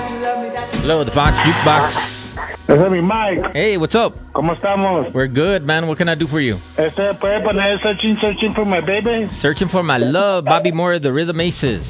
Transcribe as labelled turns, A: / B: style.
A: Hello, the Fox Jukebox.
B: Ese es mi Mike.
A: Hey, what's up?
B: ¿Cómo estamos?
A: We're good, man. What can I do for you?
B: ¿Puede poner searching for my baby?
A: Searching for my love, Bobby Moore, the Rhythm Aces.